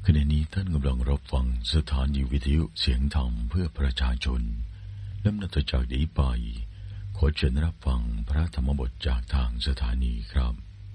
ขณะนี้ท่านกำลังรับฟังสถานีวิทยุเสียงธรรมเพื่อประชาชนและนับจากนี้ไปขอเชิญรับฟังพระธรรมบทจากทางสถานีครับ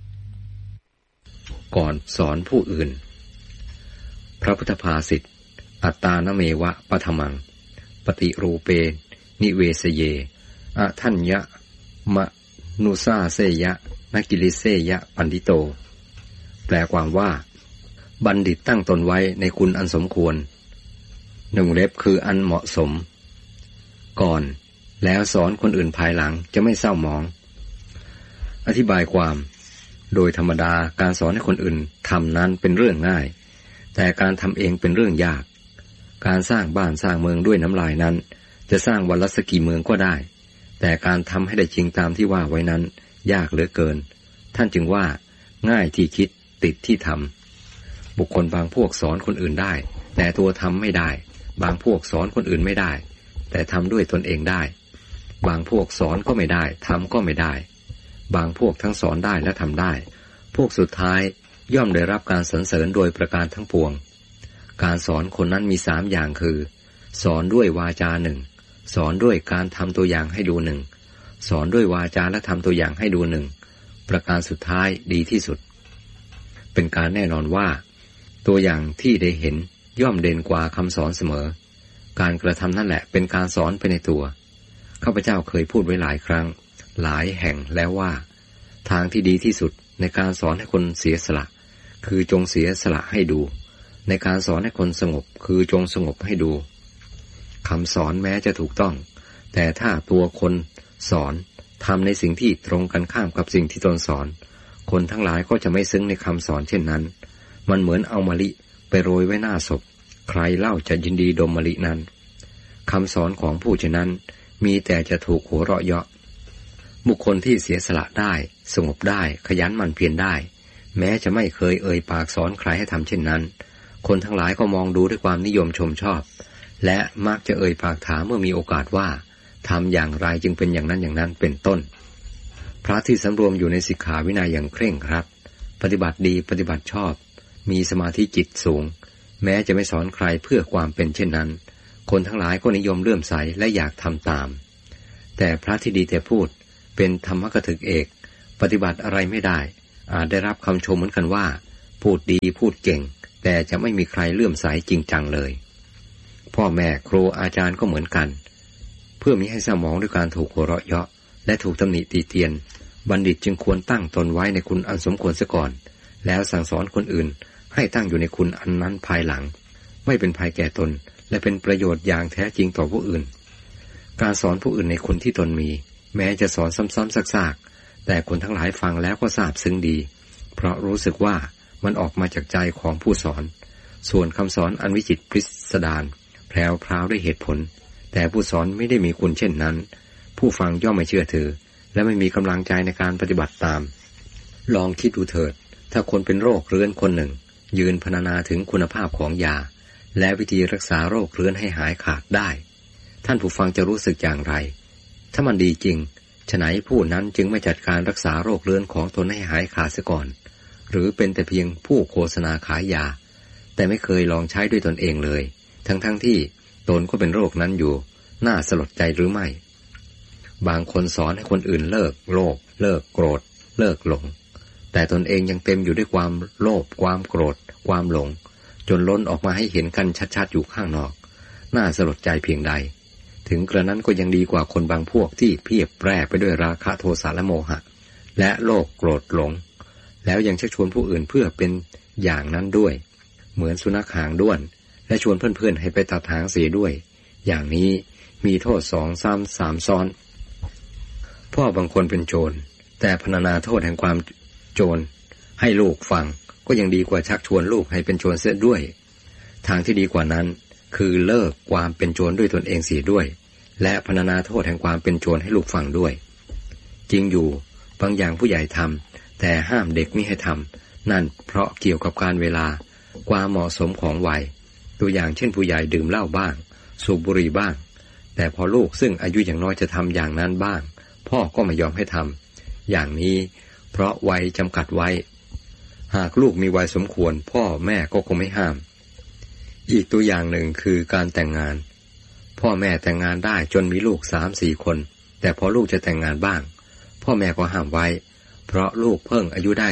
ก่อนสอนผู้อื่นพระพุทธภาษิตอัตตานเมวะปฐมังปฏิรูเปนิเวสเยอะทัญญะมะนุสาเสยะนกิลิเสยะปันติโตแปลความว่าบัณฑิตตั้งตนไว้ในคุณอันสมควรหนึ่งเล็บคืออันเหมาะสมก่อนแล้วสอนคนอื่นภายหลังจะไม่เศร้าหมองอธิบายความโดยธรรมดาการสอนให้คนอื่นทำนั้นเป็นเรื่องง่ายแต่การทำเองเป็นเรื่องยากการสร้างบ้านสร้างเมืองด้วยน้ำลายนั้นจะสร้างวันละสักกี่เมืองก็ได้แต่การทำให้ได้จริงตามที่ว่าไว้นั้นยากเหลือเกินท่านจึงว่าง่ายที่คิดติดที่ทำบุคคลบางพวกสอนคนอื่นได้แต่ตัวทำไม่ได้บางพวกสอนคนอื่นไม่ได้แต่ทำด้วยตนเองได้บางพวกสอนก็ไม่ได้ทำก็ไม่ได้บางพวกทั้งสอนได้และทำได้พวกสุดท้ายย่อมได้รับการสรรเสริญโดยประการทั้งปวงการสอนคนนั้นมี3อย่างคือสอนด้วยวาจาหนึ่งสอนด้วยการทำตัวอย่างให้ดูหนึ่งสอนด้วยวาจาและทำตัวอย่างให้ดูหนึ่งประการสุดท้ายดีที่สุดเป็นการแน่นอนว่าตัวอย่างที่ได้เห็นย่อมเด่นกว่าคำสอนเสมอการกระทำนั่นแหละเป็นการสอนไปในตัวข้าพเจ้าเคยพูดไว้หลายครั้งหลายแห่งแล้วว่าทางที่ดีที่สุดในการสอนให้คนเสียสละคือจงเสียสละให้ดูในการสอนให้คนสงบคือจงสงบให้ดูคำสอนแม้จะถูกต้องแต่ถ้าตัวคนสอนทำในสิ่งที่ตรงกันข้ามกับสิ่งที่ตนสอนคนทั้งหลายก็จะไม่ซึ้งในคำสอนเช่นนั้นมันเหมือนเอามะลิไปโรยไว้หน้าศพใครเล่าจะยินดีดมมะลินั้นคำสอนของผู้เช่นนั้นมีแต่จะถูกหัวเราะเยาะบุคคลที่เสียสละได้สงบได้ขยันหมั่นเพียรได้แม้จะไม่เคยเอ่ยปากสอนใครให้ทำเช่นนั้นคนทั้งหลายก็มองดูด้วยความนิยมชมชอบและมักจะเอ่ยปากถามเมื่อมีโอกาสว่าทำอย่างไรจึงเป็นอย่างนั้นอย่างนั้นเป็นต้นพระที่สำรวมอยู่ในสิกขาวินัยอย่างเคร่งครัดปฏิบัติดีปฏิบัติชอบมีสมาธิจิตสูงแม้จะไม่สอนใครเพื่อความเป็นเช่นนั้นคนทั้งหลายก็นิยมเลื่อมใสและอยากทำตามแต่พระที่ดีแต่พูดเป็นธรรมกถึกเอกปฏิบัติอะไรไม่ได้อาจได้รับคำชมเหมือนกันว่าพูดดีพูดเก่งแต่จะไม่มีใครเลื่อมใสจริงจังเลยพ่อแม่ครูอาจารย์ก็เหมือนกันเพื่อมิให้เศร้าหมองด้วยการถูกหัวเราะเยาะและถูกตำหนิตีเตียนบัณฑิตจึงควรตั้งตนไว้ในคุณอันสมควรเสียก่อนแล้วสั่งสอนคนอื่นให้ตั้งอยู่ในคุณอันนั้นภายหลังไม่เป็นภัยแก่ตนและเป็นประโยชน์อย่างแท้จริงต่อผู้อื่นการสอนผู้อื่นในคุณที่ตนมีแม้จะสอนซ้ำๆซากๆแต่คนทั้งหลายฟังแล้วก็ซาบซึ้งดีเพราะรู้สึกว่ามันออกมาจากใจของผู้สอนส่วนคำสอนอันวิจิตรพิสดารแพรวพราวด้วยเหตุผลแต่ผู้สอนไม่ได้มีคุณเช่นนั้นผู้ฟังย่อมไม่เชื่อถือและไม่มีกำลังใจในการปฏิบัติตามลองคิดดูเถิดถ้าคนเป็นโรคเรื้อนคนหนึ่งยืนพรรณนาถึงคุณภาพของยาและวิธีรักษาโรคเรื้อนให้หายขาดได้ท่านผู้ฟังจะรู้สึกอย่างไรถ้ามันดีจริงฉะไหนผู้นั้นจึงไม่จัดการรักษาโรคเรื้อนของตนให้หายขาดเสียก่อนหรือเป็นแต่เพียงผู้โฆษณาขายยาแต่ไม่เคยลองใช้ด้วยตนเองเลยทั้งที่ตนก็เป็นโรคนั้นอยู่น่าสลดใจหรือไม่บางคนสอนให้คนอื่นเลิกโลภเลิกโกรธเลิกหลงแต่ตนเองยังเต็มอยู่ด้วยความโลภความโกรธความหลงจนล้นออกมาให้เห็นกันชัดๆอยู่ข้างนอกน่าสลดใจเพียงใดถึงกระนั้นก็ยังดีกว่าคนบางพวกที่เพียบแปร่ไปด้วยราคะโทสะและโมหะและโลภโกรธหลงแล้วยังชักชวนผู้อื่นเพื่อเป็นอย่างนั้นด้วยเหมือนสุนัขหางด้วนและชวนเพื่อนๆให้ไปตัดหางเสียด้วยอย่างนี้มีโทษ2 3 3ซ้อนพ่อบางคนเป็นโจรแต่พรรณนาโทษแห่งความโจรให้ลูกฟังก็ยังดีกว่าชักชวนลูกให้เป็นโจรเสียด้วยทางที่ดีกว่านั้นคือเลิกความเป็นโจรด้วยตนเองเสียด้วยและพรรณนาโทษแห่งความเป็นโจรให้ลูกฟังด้วยจริงอยู่บางอย่างผู้ใหญ่ทำแต่ห้ามเด็กมิให้ทำนั่นเพราะเกี่ยวกับการเวลาความเหมาะสมของวัยตัวอย่างเช่นผู้ใหญ่ดื่มเหล้าบ้างสูบบุหรี่บ้างแต่พอลูกซึ่งอายุอย่างน้อยจะทำอย่างนั้นบ้างพ่อก็ไม่ยอมให้ทำอย่างนี้เพราะวัยจำกัดไว้หากลูกมีวัยสมควรพ่อแม่ก็คงไม่ห้ามอีกตัวอย่างหนึ่งคือการแต่งงานพ่อแม่แต่งงานได้จนมีลูก 3-4 คนแต่พอลูกจะแต่งงานบ้างพ่อแม่ก็ห้ามไว้เพราะลูกเพิ่งอายุได้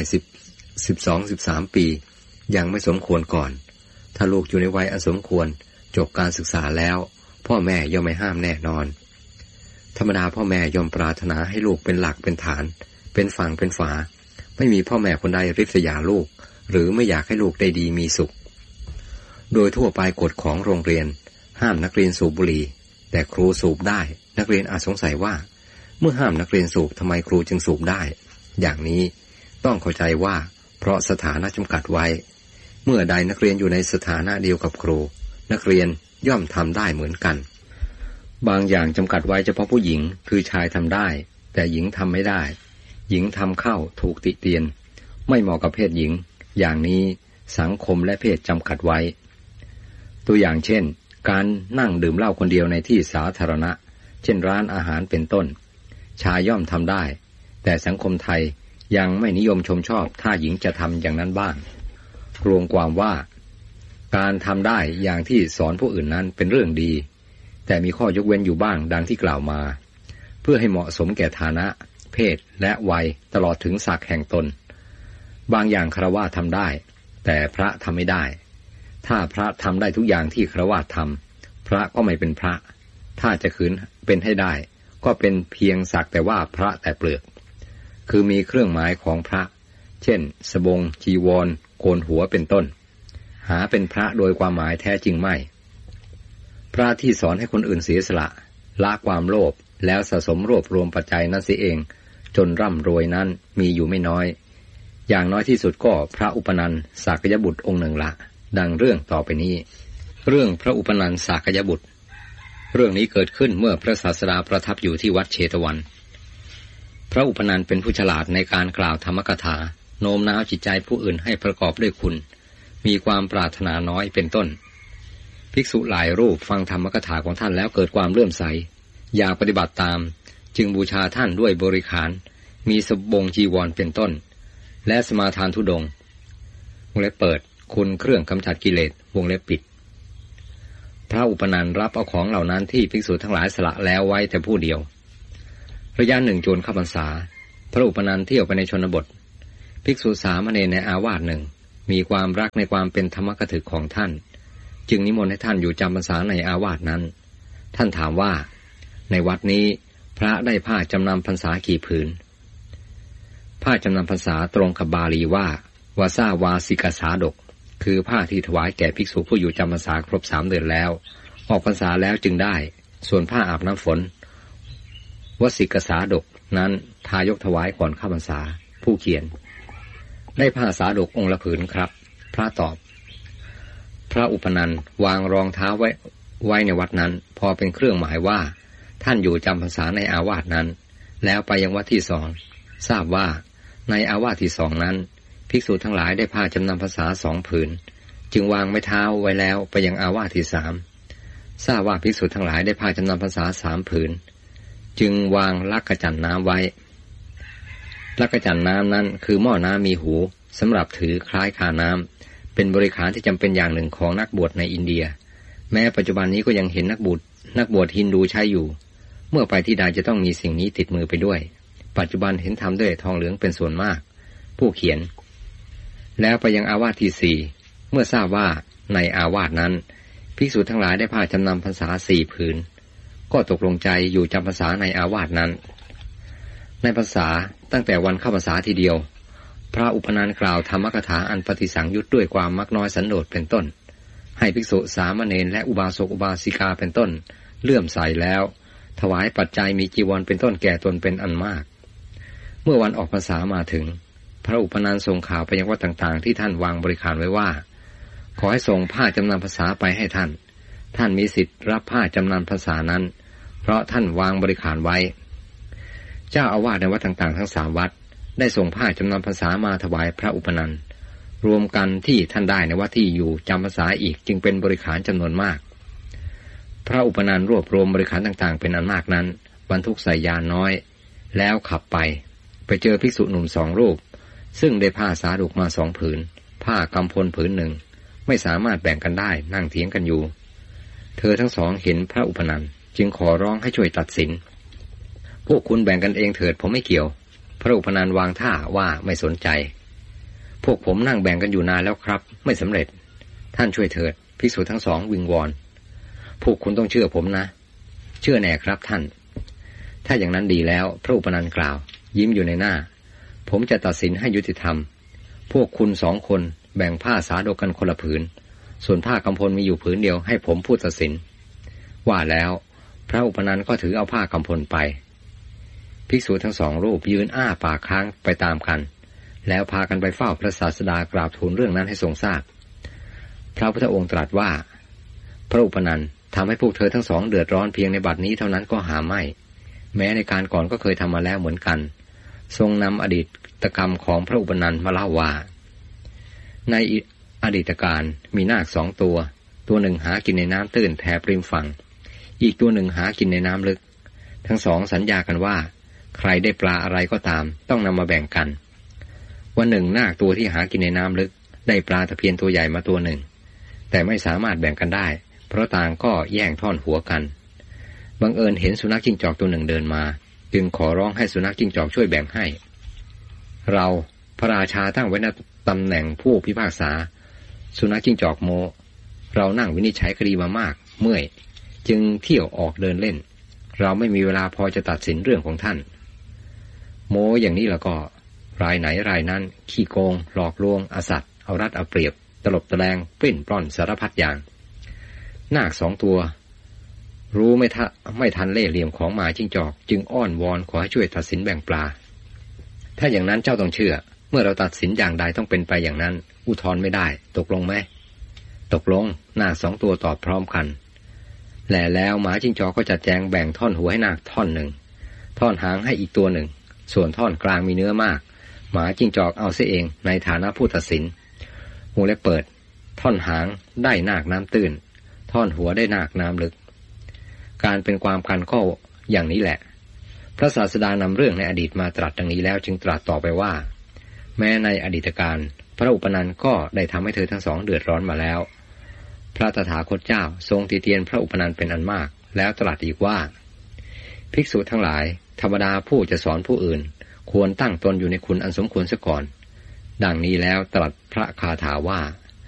12-13 ปียังไม่สมควรก่อนถ้าลูกอยู่ในวัยอันสมควรจบการศึกษาแล้วพ่อแม่ย่อมไม่ห้ามแน่นอนธรรมดาพ่อแม่ย่อมปรารถนาให้ลูกเป็นหลักเป็นฐานเป็นฝั่งเป็นฝาไม่มีพ่อแม่คนใดริษยาลูกหรือไม่อยากให้ลูกได้ดีมีสุขโดยทั่วไปกฎของโรงเรียนห้ามนักเรียนสูบบุหรี่แต่ครูสูบได้นักเรียนอาจสงสัยว่าเมื่อห้ามนักเรียนสูบทำไมครูจึงสูบได้อย่างนี้ต้องเข้าใจว่าเพราะสถานะจำกัดไว้เมื่อใดนักเรียนอยู่ในสถานะเดียวกับครูนักเรียนย่อมทำได้เหมือนกันบางอย่างจำกัดไว้เฉพาะผู้หญิงคือชายทำได้แต่หญิงทำไม่ได้หญิงทำเข้าถูกติเตียนไม่เหมาะกับเพศหญิงอย่างนี้สังคมและเพศจำกัดไว้ตัวอย่างเช่นการนั่งดื่มเหล้าคนเดียวในที่สาธารณะเช่นร้านอาหารเป็นต้นชายย่อมทำได้แต่สังคมไทยยังไม่นิยมชมชอบถ้าหญิงจะทำอย่างนั้นบ้างรวมความว่าการทำได้อย่างที่สอนผู้อื่นนั้นเป็นเรื่องดีแต่มีข้อยกเว้นอยู่บ้างดังที่กล่าวมาเพื่อให้เหมาะสมแก่ฐานะเพศและวัยตลอดถึงศักดิ์แห่งตนบางอย่างฆราวาสทำได้แต่พระทำไม่ได้ถ้าพระทำได้ทุกอย่างที่ฆราวาสทำพระก็ไม่เป็นพระถ้าจะขืนเป็นให้ได้ก็เป็นเพียงสักแต่ว่าพระแต่เปลือกคือมีเครื่องหมายของพระเช่นสบงจีวรโกนหัวเป็นต้นหาเป็นพระโดยความหมายแท้จริงไม่พระที่สอนให้คนอื่นเสียสละละความโลภแล้วสะสมรวบรวมปัจจัยนั้นเสียเองจนร่ำรวยนั้นมีอยู่ไม่น้อยอย่างน้อยที่สุดก็พระอุปนันท์สากยบุตรองค์หนึ่งละดังเรื่องต่อไปนี้เรื่องพระอุปนันท์สากยบุตรเรื่องนี้เกิดขึ้นเมื่อพระศาสดาประทับอยู่ที่วัดเชตวันพระอุปนันท์เป็นผู้ฉลาดในการกล่าวธรรมกถาโน้มน้าวจิตใจผู้อื่นให้ประกอบด้วยคุณมีความปรารถนาน้อยเป็นต้นภิกษุหลายรูปฟังธรรมกถาของท่านแล้วเกิดความเลื่อมใสอยากปฏิบัติตามจึงบูชาท่านด้วยบริขารมีสบงจีวรเป็นต้นและสมาทานธุดงค์วงเล็บเปิดคุณเครื่องกำจัดกิเลสวงเล็บปิดพระอุปนันท์รับเอาของเหล่านั้นที่ภิกษุทั้งหลายสละแล้วไว้แต่ผู้เดียวระยะหนึ่งจนเข้าพรรษาพระอุปนันท์เที่ยวไปในชนบทภิกษุสามเณรในอาวาสหนึ่งมีความรักในความเป็นธรรมกถึกของท่านจึงนิมนต์ให้ท่านอยู่จำพรรษาในอาวาสนั้นท่านถามว่าในวัดนี้พระได้ผ้าจำนำพรรษากี่ผืนผ้าจำนำพรรษาตรงกับบาลีว่าวาสาวาสิกสาดกคือผ้าที่ถวายแก่ภิกษุผู้อยู่จำพรรษาครบ3 เดือนแล้วออกพรรษาแล้วจึงได้ส่วนผ้าอาบน้ำฝนวสิกสาดกนั้นทายกถวายก่อนเข้าพรรษาผู้เขียนได้ผ้าสาดกองค์ละผืนครับพระตอบพระอุปนันท์วางรองเท้าไว้ในวัดนั้นพอเป็นเครื่องหมายว่าท่านอยู่จำพรรษาในอาวาสนั้นแล้วไปยังวัดที่2ทราบว่าในอาวาสที่2นั้นภิกษุทั้งหลายได้ผ้าจำนำพรรษา2 ผืนจึงวางไม้เท้าไว้แล้วไปยังอาวาสที่3ทราบว่าภิกษุทั้งหลายได้ผ้าจำนำพรรษา3 ผืนจึงวางลักกจั่นน้ำไว้ลักกจั่นน้ำนั้นคือหม้อน้ำมีหูสำหรับถือคล้ายคาน้ำเป็นบริขารที่จำเป็นอย่างหนึ่งของนักบวชในอินเดียแม้ปัจจุบันนี้ก็ยังเห็นนักบวชฮินดูใช้อยู่เมื่อไปที่ใดจะต้องมีสิ่งนี้ติดมือไปด้วยปัจจุบันเห็นทำด้วยทองเหลืองเป็นส่วนมากผู้เขียนแล้วไปยังอาวาสที่4เมื่อทราบว่าในอาวาสนั้นภิกษุทั้งหลายได้ผ้าจำนำพรรษา4 ผืนก็ตกลงใจอยู่จำพรรษาในอาวาสนั้นในพรรษาตั้งแต่วันเข้าพรรษาทีเดียวพระอุปนันท์กล่าวธรรมกถาอันปฏิสังยุตด้วยความมักน้อยสันโดษเป็นต้นให้ภิกษุสามเณรและอุบาสกอุบาสิกาเป็นต้นเลื่อมใสแล้วถวายปัจจัยมีจีวรเป็นต้นแก่ตนเป็นอันมากเมื่อวันออกพรรษามาถึงพระอุปนันท์ส่งข่าวไปยังวัดต่างๆที่ท่านวางบริขารไว้ว่าขอให้ส่งผ้าจำนำพรรษาไปให้ท่านมีสิทธิ์รับผ้าจำนำพรรษานั้นเพราะท่านวางบริขารไว้เจ้าอาวาสในวัดต่างๆทั้ง3 วัดได้ส่งผ้าจำนำพรรษามาถวายพระอุปนันท์รวมกันที่ท่านได้ในวัดที่อยู่จำพรรษาอีกจึงเป็นบริขารจำนวนมากพระอุปนันท์รวบรวมบริขารต่างๆเป็นอันมากนั้นบรรทุกใส่ยานน้อยแล้วขับไปเจอภิกษุหนุ่ม2 รูปซึ่งได้ผ้าสาดกมา2 ผืนผ้ากำพลผืน1 ไม่สามารถแบ่งกันได้นั่งเถียงกันอยู่เธอทั้งสองเห็นพระอุปนันท์จึงขอร้องให้ช่วยตัดสินพวกคุณแบ่งกันเองเถิดผมไม่เกี่ยวพระอุปนันท์วางท่าว่าไม่สนใจพวกผมนั่งแบ่งกันอยู่นานแล้วครับไม่สำเร็จท่านช่วยเถิดภิกษุทั้งสองวิงวอนพวกคุณต้องเชื่อผมนะเชื่อแน่ครับท่านถ้าอย่างนั้นดีแล้วพระอุปนันท์กล่าวยิ้มอยู่ในหน้าผมจะตัดสินให้ยุติธรรมพวกคุณสองคนแบ่งผ้าสาดกกันคนละผืนส่วนผ้ากำพลมีอยู่ผืนเดียวให้ผมพูดตัดสินว่าแล้วพระอุปนันท์ก็ถือเอาผ้ากำพลไปภิกษุทั้งสองรูปยืนอ้าปากค้างไปตามกันแล้วพากันไปเฝ้าพระศาสดากราบทูลเรื่องนั้นให้ทรงทราบพระพุทธองค์ตรัสว่าพระอุปนันท์ทำให้พวกเธอทั้งสองเดือดร้อนเพียงในบัดนี้เท่านั้นก็หาไม่แม้ในการก่อนก็เคยทำมาแล้วเหมือนกันทรงนำอดีตกรรมของพระอุปนันท์มาเล่าว่าในอดีตการมีนาค2 ตัวหนึ่งหากินในน้ำตื้นแถบริมฝั่งอีกตัวหนึ่งหากินในน้ำลึกทั้งสองสัญญากันว่าใครได้ปลาอะไรก็ตามต้องนำมาแบ่งกันวันหนึ่งนาคตัวที่หากินในน้ำลึกได้ปลาตะเพียนตัวใหญ่มาตัวหนึ่งแต่ไม่สามารถแบ่งกันได้เพราะต่างก็แย่งท่อนหัวกันบังเอิญเห็นสุนัขจิ้งจอกตัวหนึ่งเดินมาจึงขอร้องให้สุนัขจิ้งจอกช่วยแบ่งให้เราพระราชาตั้งไว้ในตำแหน่งผู้พิพากษาสุนัขจิ้งจอกโมเรานั่งวินิจฉัยคดีมามากเมื่อยจึงเที่ยวออกเดินเล่นเราไม่มีเวลาพอจะตัดสินเรื่องของท่านโมอย่างนี้แล้วก็รายไหนรายนั้นขี้โกงหลอกลวงอสัตย์เอารัดเอาเปรียบตลบตะแลงปลิ้นปล้อนสารพัดอย่างนาค2 ตัวรู้ไม่ทันเล่ห์เหลี่ยมของหมาจิ้งจอกจึงอ้อนวอนขอให้ช่วยตัดสินแบ่งปลาถ้าอย่างนั้นเจ้าต้องเชื่อเมื่อเราตัดสินอย่างใดต้องเป็นไปอย่างนั้นอุทธรณ์ไม่ได้ตกลงไหมตกลงนาค2 ตัวตอบพร้อมกันแล้วหมาจิ้งจอกก็จัดแจงแบ่งท่อนหัวให้นาคท่อนหนึ่งท่อนหางให้อีกตัวหนึ่งส่วนท่อนกลางมีเนื้อมากหมาจิ้งจอกเอาเสียเองในฐานะผู้ตัดสินหูเล็บเปิดท่อนหางได้นาคน้ำตื้นท่อนหัวได้นาคน้ำลึกการเป็นความกันก็อย่างนี้แหละพระศาสดานำเรื่องในอดีตมาตรัสดังนี้แล้วจึงตรัสต่อไปว่าแม้ในอดีตการพระอุปนันท์ก็ได้ทำให้เธอทั้งสองเดือดร้อนมาแล้วพระตถาคตเจ้าทรงติเตียนพระอุปนันท์เป็นอันมากแล้วตรัสอีกว่าภิกษุทั้งหลายธรรมดาผู้จะสอนผู้อื่นควรตั้งตนอยู่ในคุณอันสมควรเสียก่อนดังนี้แล้วตรัสพระคาถาว่า